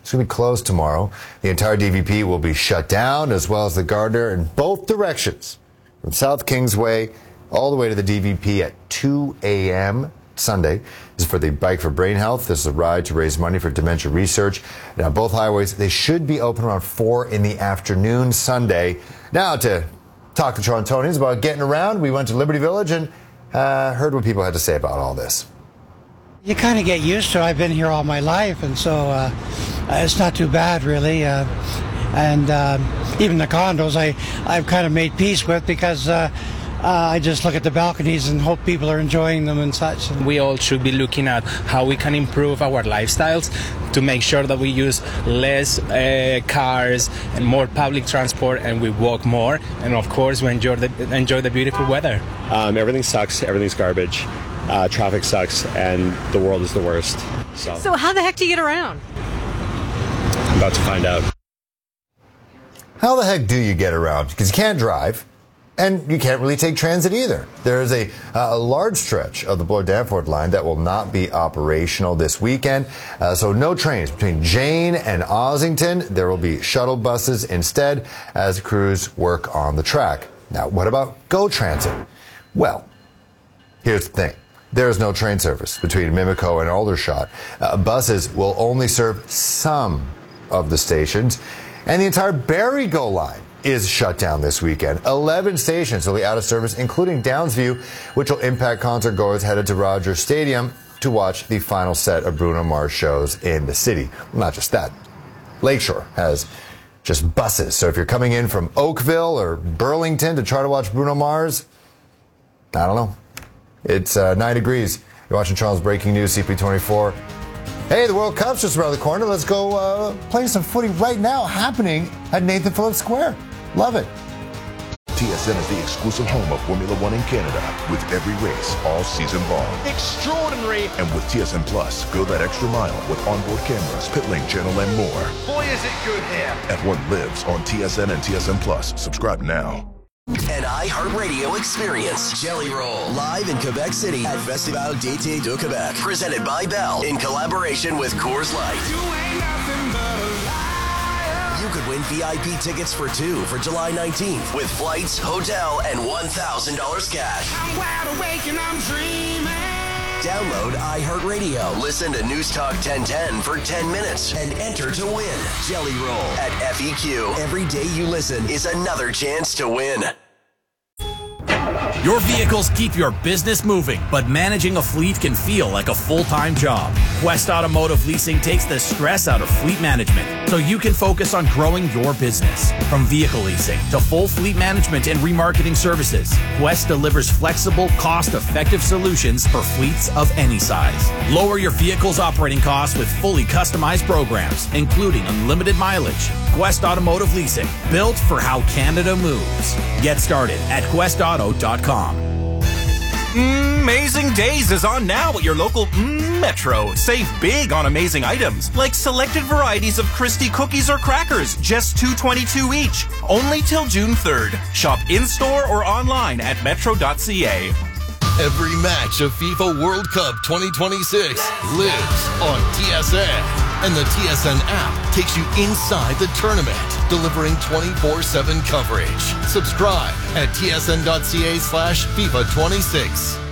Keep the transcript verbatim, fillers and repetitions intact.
It's going to be closed tomorrow. The entire D V P will be shut down, as well as the Gardiner in both directions, from South Kingsway all the way to the D V P at two a m Sunday. This is for the Bike for Brain Health. This is a ride to raise money for dementia research. Now, both highways, they should be open around four in the afternoon Sunday. Now, to talk to Torontonians about getting around, we went to Liberty Village and uh, heard what people had to say about all this. You kind of get used to it. I've been here all my life, and so uh, it's not too bad, really. Uh, and uh, even the condos, I, I've kind of made peace with, because uh, uh, I just look at the balconies and hope people are enjoying them and such. We all should be looking at how we can improve our lifestyles to make sure that we use less uh, cars and more public transport, and we walk more. And of course, we enjoy the, enjoy the beautiful weather. Um, everything sucks. Everything's garbage. Uh, traffic sucks, and the world is the worst. So. so how the heck do you get around? I'm about to find out. How the heck do you get around? Because you can't drive, and you can't really take transit either. There is a, uh, a large stretch of the Bloor-Danforth line that will not be operational this weekend. Uh, so no trains between Jane and Ossington. There will be shuttle buses instead as crews work on the track. Now, what about GO Transit? Well, here's the thing. There is no train service between Mimico and Aldershot. Uh, buses will only serve some of the stations, and the entire Barrie GO line is shut down this weekend. eleven stations will be out of service, including Downsview, which will impact concert goers headed to Rogers Stadium to watch the final set of Bruno Mars shows in the city. Not just that, Lakeshore has just buses. So if you're coming in from Oakville or Burlington to try to watch Bruno Mars, I don't know. It's uh, nine degrees. You're watching Toronto's Breaking News, C P twenty-four. Hey, the World Cup's just around the corner. Let's go uh, play some footy right now, happening at Nathan Phillips Square. Love it. T S N is the exclusive home of Formula One in Canada, with every race all season long. Extraordinary. And with T S N Plus, go that extra mile with onboard cameras, pit lane channel, and more. Boy, is it good here. At what lives on T S N and T S N Plus. Subscribe now. An iHeartRadio experience. Jelly Roll, live in Quebec City at Festival d'Été de Québec. Presented by Bell in collaboration with Coors Light. You could win V I P tickets for two for July nineteenth with flights, hotel, and one thousand dollars cash. I'm wide awake and I'm dreaming. Download iHeartRadio. Listen to News Talk ten ten for ten minutes and enter to win. Jelly Roll at F E Q. Every day you listen is another chance to win. Your vehicles keep your business moving, but managing a fleet can feel like a full-time job. Quest Automotive Leasing takes the stress out of fleet management so you can focus on growing your business. From vehicle leasing to full fleet management and remarketing services, Quest delivers flexible, cost-effective solutions for fleets of any size. Lower your vehicle's operating costs with fully customized programs, including unlimited mileage. Quest Automotive Leasing, built for how Canada moves. Get started at quest auto dot com. Amazing Days is on now at your local Metro. Save big on amazing items like selected varieties of Christie cookies or crackers, just two twenty-two each. Only till June third. Shop in-store or online at metro dot c a. Every match of FIFA World Cup twenty twenty-six lives on T S N. And the T S N app takes you inside the tournament, delivering twenty-four seven coverage. Subscribe at tsn dot c a slash FIFA twenty-six.